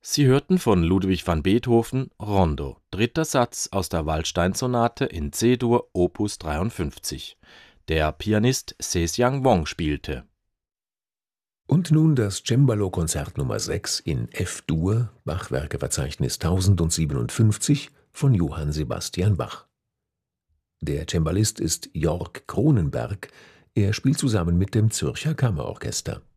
Sie hörten von Ludwig van Beethoven Rondo, dritter Satz aus der Waldstein-Sonate in C-Dur Opus 53. Der Pianist Zhejiang Wang spielte. Und nun das Cembalo-Konzert Nummer 6 in F-Dur, Bach-Werkeverzeichnis 1057 von Johann Sebastian Bach. Der Cembalist ist Jörg Cronenberg, er spielt zusammen mit dem Zürcher Kammerorchester.